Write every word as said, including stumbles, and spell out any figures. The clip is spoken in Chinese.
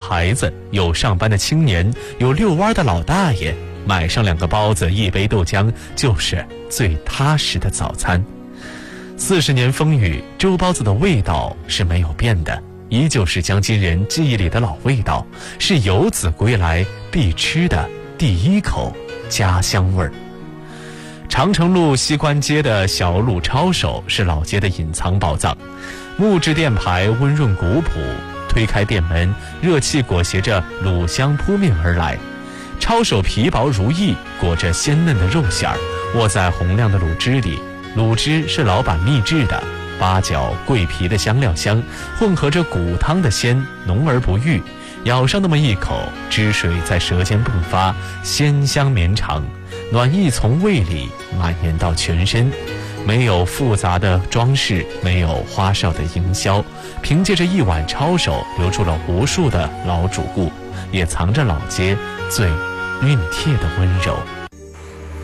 孩子，有上班的青年，有遛弯的老大爷，买上两个包子，一杯豆浆，就是最踏实的早餐。四十年风雨，粥包子的味道是没有变的，依旧是江津人记忆里的老味道，是游子归来必吃的第一口家乡味儿。长城路西关街的小卤抄手是老街的隐藏宝藏，木质店牌温润古朴，推开店门，热气裹挟着卤香扑面而来。抄手皮薄如意，裹着鲜嫩的肉馅儿，卧在红亮的卤汁里，卤汁是老板秘制的，八角桂皮的香料香混合着骨汤的鲜，浓而不郁，咬上那么一口，汁水在舌尖迸发，鲜香绵长，暖意从胃里蔓延到全身。没有复杂的装饰，没有花哨的营销，凭借着一碗抄手留住了无数的老主顾，也藏着老街最熨帖的温柔。